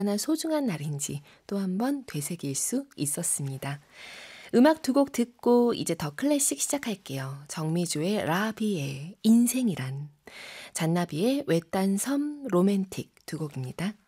얼마나 소중한 날인지 또 한 번 되새길 수 있었습니다. 음악 두 곡 듣고 이제 더 클래식 시작할게요. 정미주의 라비의 인생이란, 잔나비의 외딴 섬 로맨틱 두 곡입니다.